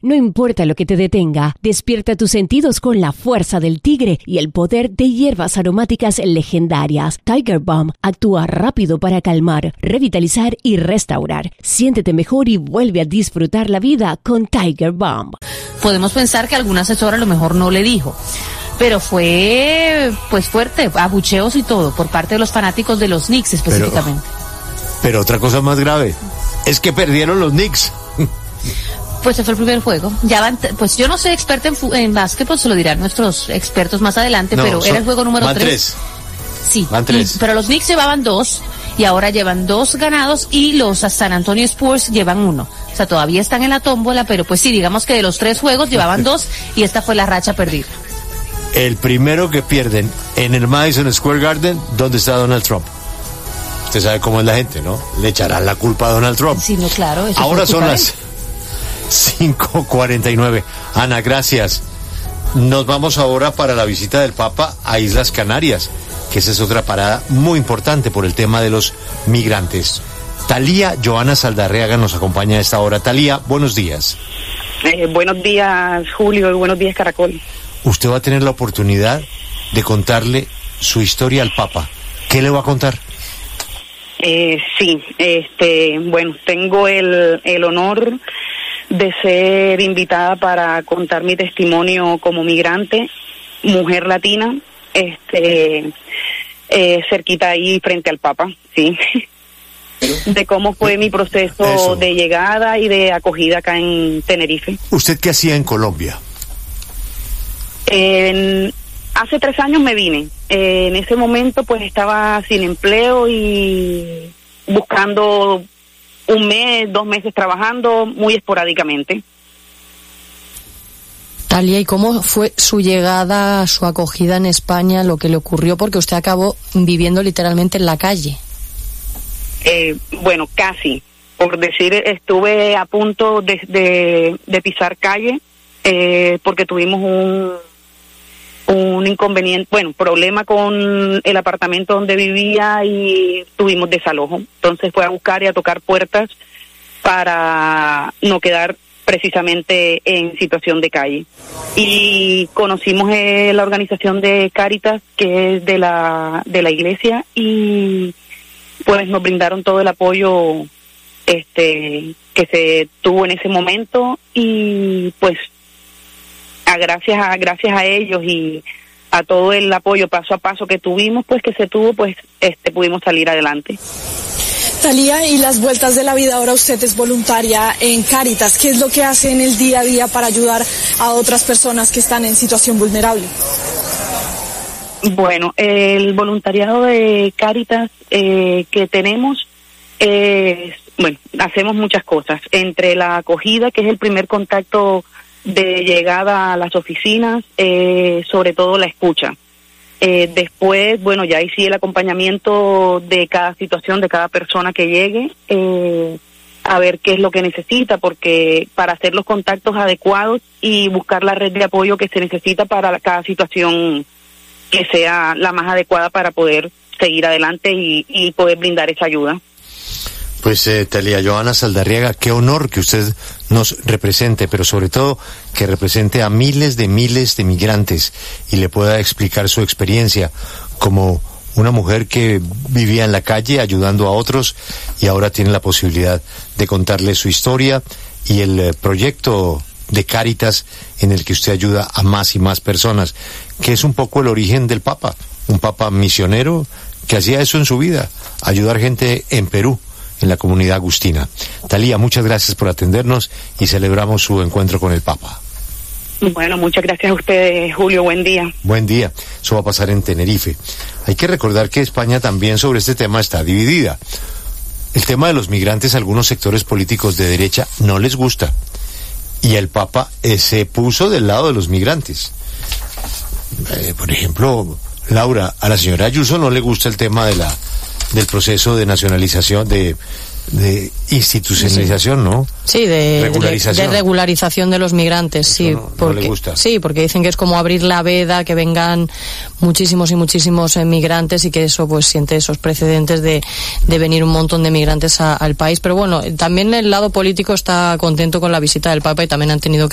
No importa lo que te detenga, despierta tus sentidos con la fuerza del tigre y el poder de hierbas aromáticas legendarias. Tiger Balm actúa rápido para calmar, revitalizar y restaurar. Siéntete mejor y vuelve a disfrutar la vida con Tiger Balm. Podemos pensar que algún asesor a lo mejor no le dijo, pero fue pues fuerte, abucheos y todo por parte de los fanáticos de los Knicks específicamente. Pero otra cosa más grave es que perdieron los Knicks. Pues ese fue el primer juego. Ya van, pues yo no soy experta en básquetbol, se lo dirán nuestros expertos más adelante, pero era el juego número 3. Sí, van 3. Pero los Knicks llevaban 2 y ahora llevan 2 ganados y los San Antonio Spurs llevan 1. O sea, todavía están en la tómbola, pero pues sí, digamos que de los 3 juegos llevaban 2 y esta fue la racha perdida. El primero que pierden en el Madison Square Garden, ¿dónde está Donald Trump? Usted sabe cómo es la gente, ¿no? Le echarán la culpa a Donald Trump. Sí, no, claro. Eso ahora son las 5:49. Ana, gracias. Nos vamos ahora para la visita del Papa a Islas Canarias, que esa es otra parada muy importante por el tema de los migrantes. Thalía Johanna Saldarriaga nos acompaña a esta hora. Thalía, buenos días. Buenos días, Julio, y buenos días, Caracol. Usted va a tener la oportunidad de contarle su historia al Papa. ¿Qué le va a contar? Sí, bueno, tengo el honor de ser invitada para contar mi testimonio como migrante, mujer latina, cerquita ahí frente al Papa, sí, de cómo fue mi proceso de llegada y de acogida acá en Tenerife. ¿Usted qué hacía en Colombia? Hace 3 años me vine. En ese momento pues estaba sin empleo y buscando 1 mes, 2 meses trabajando muy esporádicamente. Thalía, ¿y cómo fue su llegada, su acogida en España, lo que le ocurrió? Porque usted acabó viviendo literalmente en la calle. Bueno, casi. Por decir, estuve a punto de pisar calle porque tuvimos un inconveniente, problema con el apartamento donde vivía y tuvimos desalojo. Entonces fue a buscar y a tocar puertas para no quedar precisamente en situación de calle. Y conocimos la organización de Cáritas, que es de la iglesia, y pues nos brindaron todo el apoyo que se tuvo en ese momento, y pues gracias a ellos y a todo el apoyo paso a paso que tuvimos, pues que se tuvo, pues pudimos salir adelante. Thalía, y las vueltas de la vida, ahora usted es voluntaria en Cáritas. ¿Qué es lo que hace en el día a día para ayudar a otras personas que están en situación vulnerable? Bueno, el voluntariado de Cáritas que tenemos hacemos muchas cosas. Entre la acogida, que es el primer contacto de llegada a las oficinas, sobre todo la escucha. Después, ya ahí sí el acompañamiento de cada situación, de cada persona que llegue, a ver qué es lo que necesita, porque para hacer los contactos adecuados y buscar la red de apoyo que se necesita para cada situación que sea la más adecuada para poder seguir adelante y poder brindar esa ayuda. Pues Thalía Johanna Saldarriaga, qué honor que usted nos represente, pero sobre todo que represente a miles de migrantes y le pueda explicar su experiencia como una mujer que vivía en la calle ayudando a otros y ahora tiene la posibilidad de contarle su historia y el proyecto de Cáritas en el que usted ayuda a más y más personas, que es un poco el origen del Papa, un Papa misionero que hacía eso en su vida, ayudar gente en Perú, en la comunidad agustina. Thalía, muchas gracias por atendernos y celebramos su encuentro con el Papa. Bueno, muchas gracias a ustedes, Julio, buen día. Buen día, eso va a pasar en Tenerife. Hay que recordar que España también sobre este tema está dividida. El tema de los migrantes a algunos sectores políticos de derecha no les gusta y el Papa se puso del lado de los migrantes. Por ejemplo, Laura, a la señora Ayuso no le gusta el tema del proceso de nacionalización, de institucionalización, ¿no? Sí, de regularización de los migrantes, sí. No le gusta. Sí, porque dicen que es como abrir la veda, que vengan muchísimos y muchísimos migrantes y que eso pues siente esos precedentes de venir un montón de migrantes al país. Pero bueno, también el lado político está contento con la visita del Papa y también han tenido que